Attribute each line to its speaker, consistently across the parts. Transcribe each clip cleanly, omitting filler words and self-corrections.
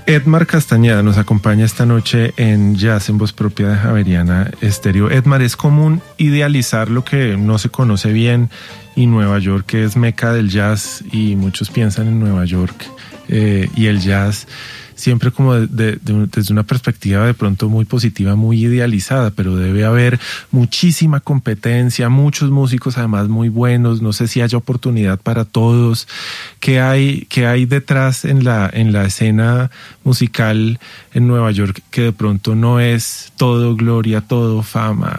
Speaker 1: Edmar Castañeda nos acompaña esta noche en Jazz en Voz Propia de Javeriana Estéreo. Edmar, es común idealizar lo que no se conoce bien, y Nueva York es meca del jazz y muchos piensan en Nueva York y el jazz siempre como desde una perspectiva de pronto muy positiva, muy idealizada, pero debe haber muchísima competencia, muchos músicos además muy buenos, no sé si haya oportunidad para todos. ¿Qué hay detrás en la escena musical en Nueva York que de pronto no es todo gloria, todo fama?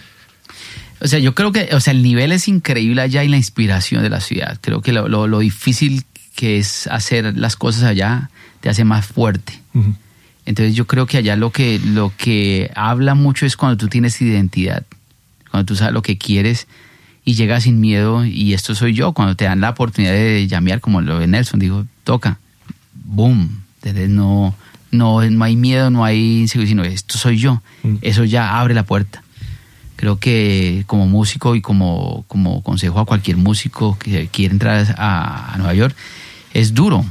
Speaker 2: O sea, yo creo que, el nivel es increíble allá y la inspiración de la ciudad. Creo que lo difícil que es hacer las cosas allá te hace más fuerte. Uh-huh. Entonces yo creo que allá lo que habla mucho es cuando tú tienes identidad, cuando tú sabes lo que quieres y llegas sin miedo, y esto soy yo, cuando te dan la oportunidad de llamear, como lo de Nelson, digo, toca, boom. Entonces no hay miedo, no hay inseguridad, sino esto soy yo. Uh-huh. Eso ya abre la puerta. Creo que como músico y como consejo a cualquier músico que quiere entrar a Nueva York, es duro,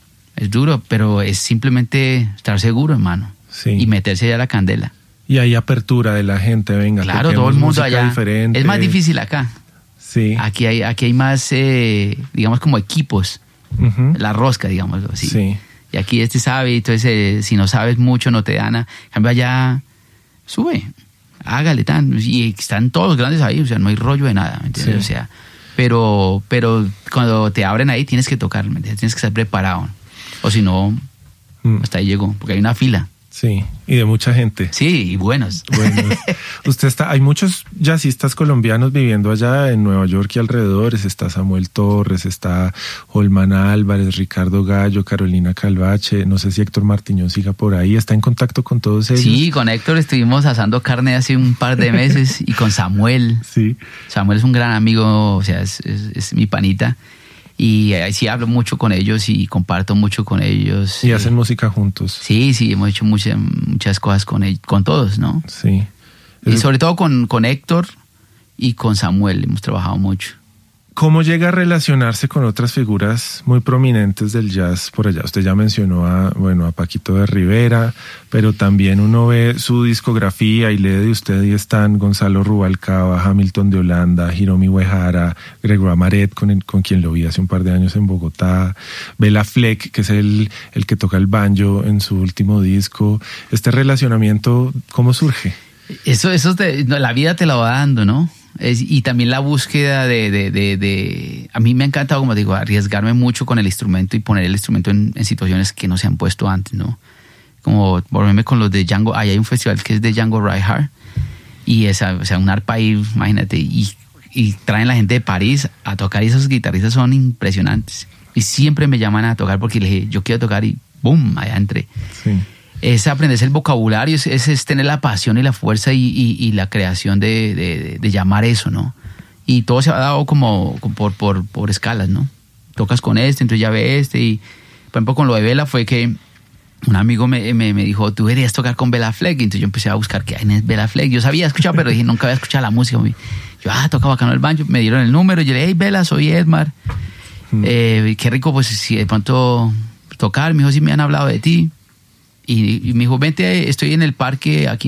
Speaker 2: pero es simplemente estar seguro, hermano. Sí. Y meterse ya a la candela.
Speaker 1: Y hay apertura de la gente, venga.
Speaker 2: Claro, todo el mundo allá.
Speaker 1: Diferente.
Speaker 2: Es más difícil acá.
Speaker 1: Sí.
Speaker 2: Aquí hay más, digamos, como equipos. Uh-huh. La rosca, digamos así. Sí. Y aquí sabe, entonces si no sabes mucho no te dan. En cambio allá, sube, hágale tan. Y están todos grandes ahí, o sea, no hay rollo de nada, ¿me entiendes? Sí. O sea, pero cuando te abren ahí tienes que tocar, ¿me entiendes? Tienes que estar preparado. O si no, hasta ahí llegó, porque hay una fila.
Speaker 1: Sí, y de mucha gente.
Speaker 2: Sí, y buenos.
Speaker 1: Hay muchos jazzistas colombianos viviendo allá en Nueva York y alrededores. Está Samuel Torres, está Holman Álvarez, Ricardo Gallo, Carolina Calvache. No sé si Héctor Martiñón siga por ahí. ¿Está en contacto con todos ellos?
Speaker 2: Sí, con Héctor estuvimos asando carne hace un par de meses y con Samuel. Sí. Samuel es un gran amigo, o sea, es mi panita. Y ahí sí hablo mucho con ellos y comparto mucho con ellos.
Speaker 1: ¿Y hacen música juntos?
Speaker 2: Sí, hemos hecho muchas cosas con todos, ¿no?
Speaker 1: Sí.
Speaker 2: Y sobre todo con Héctor y con Samuel hemos trabajado mucho.
Speaker 1: ¿Cómo llega a relacionarse con otras figuras muy prominentes del jazz por allá? Usted ya mencionó a Paquito de Rivera, pero también uno ve su discografía y lee de usted y están Gonzalo Rubalcaba, Hamilton de Holanda, Hiromi Uehara, Gregoire Amarette, con quien lo vi hace un par de años en Bogotá, Bela Fleck, que es el que toca el banjo en su último disco. ¿Este relacionamiento cómo surge?
Speaker 2: Eso la vida te lo va dando, ¿no? Y también la búsqueda de a mí me ha encantado, como digo, arriesgarme mucho con el instrumento y poner el instrumento en situaciones que no se han puesto antes, ¿no? Como volverme con los de Django. Ahí hay un festival que es de Django Reinhardt y un arpa ahí, imagínate, y traen la gente de París a tocar, y esos guitarristas son impresionantes y siempre me llaman a tocar porque les dije, yo quiero tocar, y boom, allá entré. Sí. Es aprenderse el vocabulario, es tener la pasión y la fuerza y la creación de llamar eso, ¿no? Y todo se ha dado como por escalas, ¿no? Tocas con entonces ya ve y por ejemplo con lo de Bela fue que un amigo me dijo, tú deberías tocar con Bela Fleck, y entonces yo empecé a buscar quién es Bela Fleck. Yo sabía escuchar, pero dije, nunca había escuchado la música. Yo, tocaba bacano el banjo, me dieron el número, yo le dije, hey Bela, soy Edmar. Qué rico, pues si de pronto tocar, me dijo, sí me han hablado de ti. Y me dijo, vente, estoy en el parque aquí